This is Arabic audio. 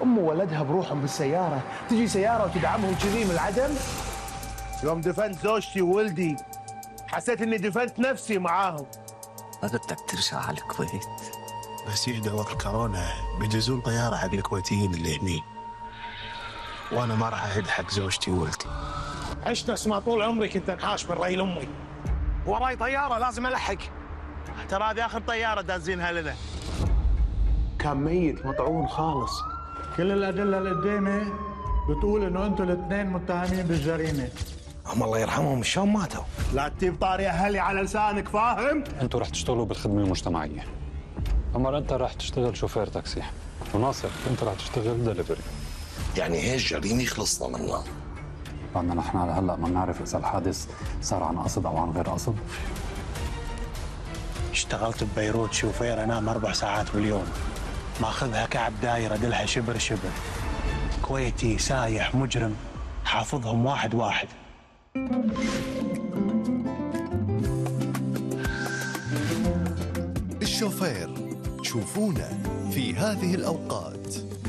أم وولدها بروحهم بالسيارة، تجي سيارة وتدعمهم كذي من العدم. يوم دفنت زوجتي وولدي حسيت إني دفنت نفسي معاهم. ما بدك ترجع على الكويت؟ بس يهدى وقت كورونا بيجهزون طيارة حق الكويتيين اللي هني، وأنا ما راح أهد حق زوجتي وولدي. عشت اسمع طول عمري كنت انحاش من رأي أمي. وراي طيارة لازم ألحق، ترى هذه آخر طيارة دازينها لنا. كان ميت مطعون خالص. كل الأدلة اللي قدامي بتقول إنه أنتوا الاثنين متهمين بالجريمة. هم الله يرحمهم شلون ماتوا؟ لا تجيب طاري أهلي على لسانك، فاهم؟ انتوا رح تشتغلوا بالخدمة المجتمعية. عمر انت رح تشتغل شوفير تاكسي، وناصر انت رح تشتغل دليفري. يعني هيك جريمة خلصنا منها. بعدنا نحن على هلا ما بنعرف اذا الحادث صار عن قصد او عن غير قصد. اشتغلت ببيروت شوفير، انام 4 ساعات باليوم، ماخذها كعب دايره دلها شبر شبر. كويتي سايح مجرم حافظهم واحد واحد. الشوفير تشوفونه في هذه الأوقات.